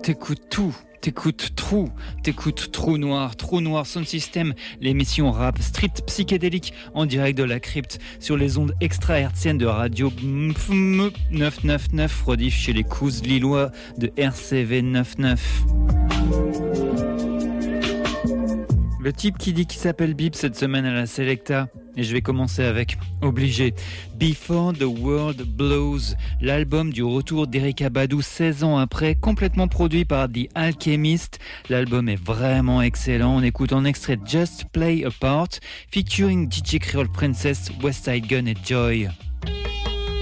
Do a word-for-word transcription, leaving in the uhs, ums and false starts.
t'écoutes tout. T'écoutes Trou, t'écoutes Trou Noir, Trou Noir Sound System, l'émission rap street psychédélique en direct de la crypte sur les ondes extra-hertziennes de radio neuf cent quatre-vingt-dix-neuf, rediff chez les Couzes lillois de R C V quatre-vingt-dix-neuf. Le type qui dit qu'il s'appelle Bip cette semaine à la Selecta. Et je vais commencer avec, obligé, Before the World Blows, l'album du retour d'Erykah Badu seize ans après, complètement produit par The Alchemist. L'album est vraiment excellent. On écoute en extrait Just Play a Part, featuring D J Creole Princess, Westside Gun et Joy.